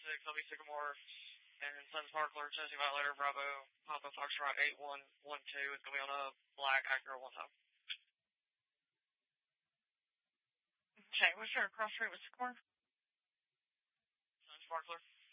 LB Sycamore, and Sun Sparkler, Tennessee Violator, Bravo, Papa Foxtrot 8112. It's going to be on a black Acura 1 time. Okay, what's your cross rate with Sycamore? Sun Sparkler.